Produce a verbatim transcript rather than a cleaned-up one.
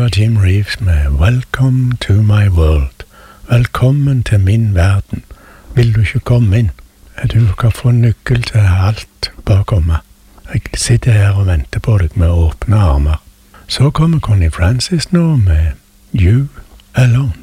var Jim Reeves med Welcome to my world. Velkommen til min verden. Vil du ikke komme inn? Du kan få nøkkel til alt, bare komme. Jeg sitter her og venter på deg med åpne armer. Så kommer Connie Francis nå med You Alone.